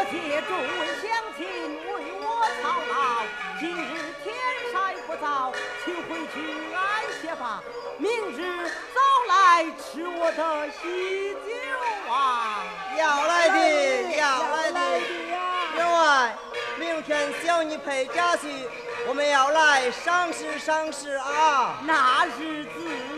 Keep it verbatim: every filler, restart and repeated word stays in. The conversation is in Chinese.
借众位乡亲为我操劳，今日天晒不早，请回去安歇吧。明日早来吃我的喜酒啊！ 要来的，要来的。 呀！ 员外，明天小女陪家去，我们要来赏识赏识啊！ 那日子。